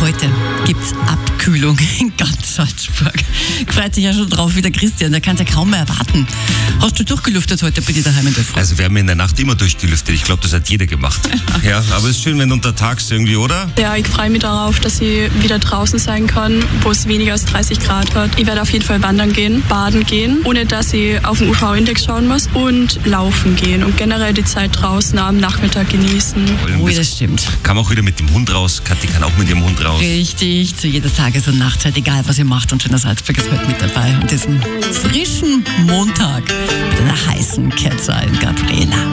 Heute gibt's Abkühlung in ganz Salzburg. Freut sich ja schon drauf wie der Christian, der kann es ja kaum mehr erwarten. Hast du durchgelüftet heute bei dir daheim in der Früh? Also wir haben in der Nacht immer durchgelüftet. Ich glaube, das hat jeder gemacht. Ja, aber es ist schön, wenn untertags irgendwie, oder? Ja, ich freue mich darauf, dass ich wieder draußen sein kann, wo es weniger als 30 Grad hat. Ich werde auf jeden Fall wandern gehen, baden gehen, ohne dass ich auf den UV-Index schauen muss und laufen gehen und generell die Zeit draußen am Nachmittag genießen. Oh, das stimmt. Kann man auch wieder mit dem Hund raus. Kathi kann auch mit dem Hund raus. Richtig, zu jeder Tages- und Nachtzeit, egal was ihr macht. Und schöner Salzburg ist heute mit dabei. An diesem frischen Montag mit einer heißen Kerze in Gabriela.